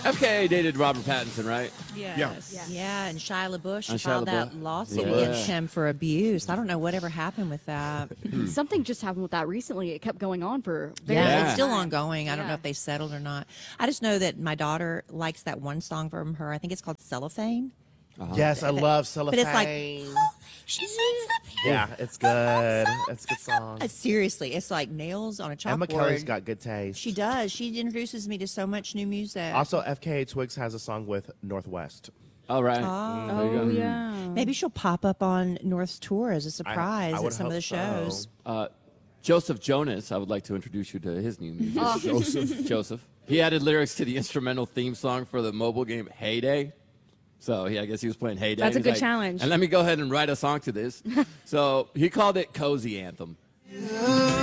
FKA dated Robert Pattinson, right? Yes. Yeah, and Shia LaBeouf And Shia filed that LaBeouf. lawsuit Yeah. against him for abuse. I don't know whatever happened with that. Something just happened with that recently. It kept going on for It's still long. ongoing. I don't know if they settled or not. I just know that my daughter likes that one song from her. I think it's called Cellophane. Yes, I love Cellophane. But it's like, she sings the yeah, it's good. It's a good song. seriously, it's like nails on a chalkboard. Emma Kelly's got good taste. She does. She introduces me to so much new music. Also, FKA Twigs has a song with Northwest. All right. Oh, There you go. yeah. Maybe she'll pop up on North's tour as a surprise I would at some of the hope shows. so. Joseph Jonas, I would like to introduce you to his new music. Joseph. He added lyrics to the instrumental theme song for the mobile game Heyday. So I guess he was playing Heyday. That's a He's good challenge. And let me go ahead and write a song to this. So he called it Cozy Anthem.